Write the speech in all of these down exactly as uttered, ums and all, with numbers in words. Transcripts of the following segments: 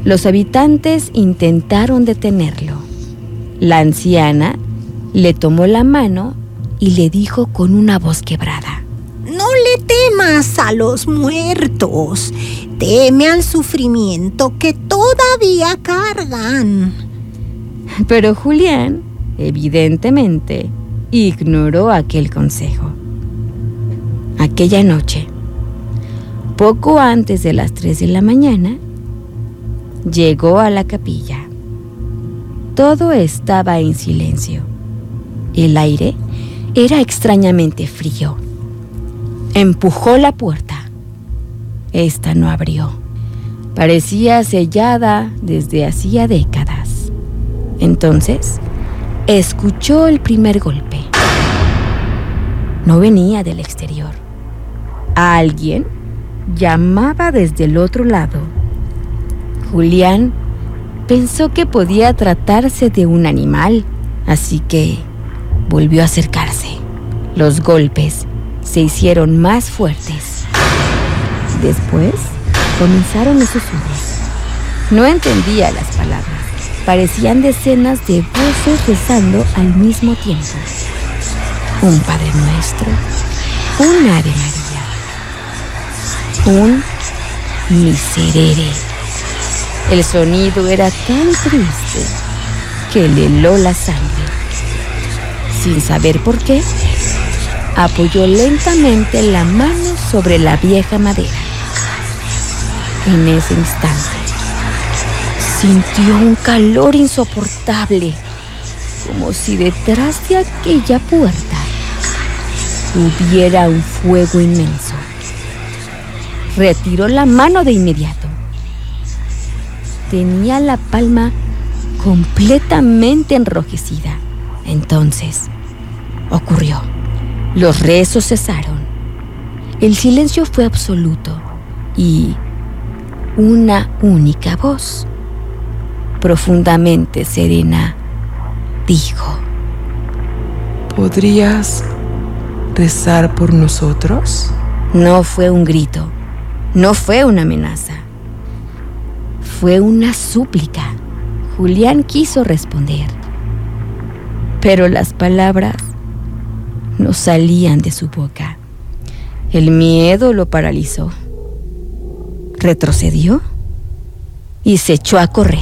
Los habitantes intentaron detenerlo. La anciana le tomó la mano y le dijo con una voz quebrada: No le temas a los muertos, teme al sufrimiento que todavía cargan. Pero Julián, evidentemente, ignoró aquel consejo. Aquella noche, poco antes de las tres de la mañana, llegó a la capilla. Todo estaba en silencio. El aire era extrañamente frío. Empujó la puerta. Esta no abrió. Parecía sellada desde hacía décadas. Entonces, escuchó el primer golpe. No venía del exterior. Alguien llamaba desde el otro lado. Julián pensó que podía tratarse de un animal, así que volvió a acercarse. Los golpes se hicieron más fuertes. Después comenzaron los susurros. No entendía las palabras. Parecían decenas de voces rezando al mismo tiempo. Un Padre Nuestro, un Ave María, un Miserere. El sonido era tan triste que le heló la sangre. Sin saber por qué, apoyó lentamente la mano sobre la vieja madera. En ese instante, sintió un calor insoportable, como si detrás de aquella puerta hubiera un fuego inmenso. Retiró la mano de inmediato. Tenía la palma completamente enrojecida. Entonces, ocurrió. Los rezos cesaron. El silencio fue absoluto y una única voz, profundamente serena, dijo: ¿Podrías rezar por nosotros? No fue un grito, no fue una amenaza. Fue una súplica. Julián quiso responder, pero las palabras no salían de su boca. El miedo lo paralizó. Retrocedió y se echó a correr.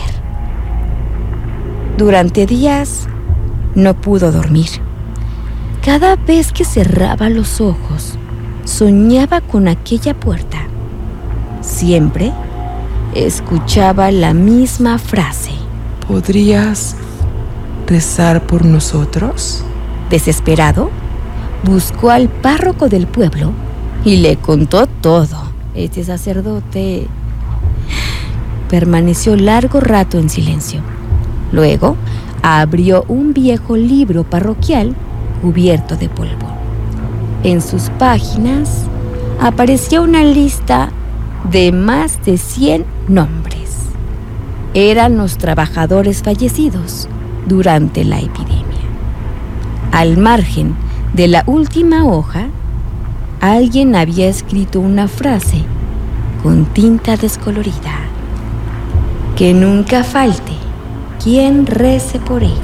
Durante días no pudo dormir. Cada vez que cerraba los ojos, soñaba con aquella puerta. Siempre escuchaba la misma frase: ¿Podrías rezar por nosotros? Desesperado, buscó al párroco del pueblo y le contó todo. Este sacerdote permaneció largo rato en silencio. Luego abrió un viejo libro parroquial cubierto de polvo. En sus páginas aparecía una lista de más de cien nombres. Eran los trabajadores fallecidos durante la epidemia. Al margen de la última hoja, alguien había escrito una frase con tinta descolorida: que nunca falte quien rece por ellos.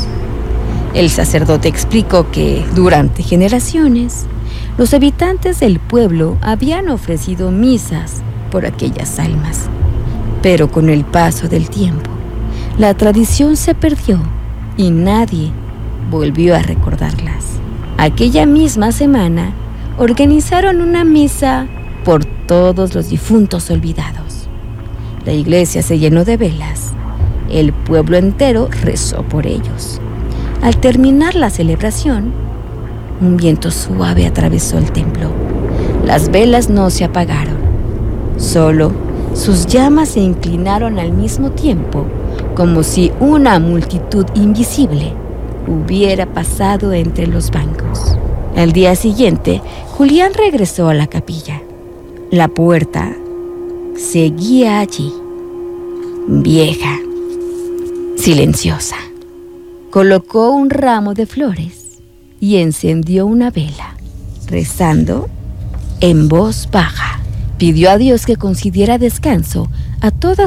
El sacerdote explicó que durante generaciones los habitantes del pueblo habían ofrecido misas por aquellas almas, pero con el paso del tiempo la tradición se perdió y nadie volvió a recordarlas. Aquella misma semana organizaron una misa por todos los difuntos olvidados. La iglesia se llenó de velas. El pueblo entero rezó por ellos. Al terminar la celebración, un viento suave atravesó el templo. Las velas no se apagaron. Solo sus llamas se inclinaron al mismo tiempo, como si una multitud invisible hubiera pasado entre los bancos. Al día siguiente, Julián regresó a la capilla. La puerta seguía allí, vieja, silenciosa. Colocó un ramo de flores y encendió una vela. Rezando en voz baja, pidió a Dios que concediera descanso a todas